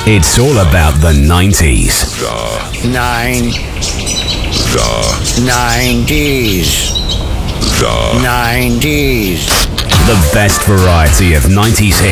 It's all about the 90s. The 90s. The best variety of 90s hits.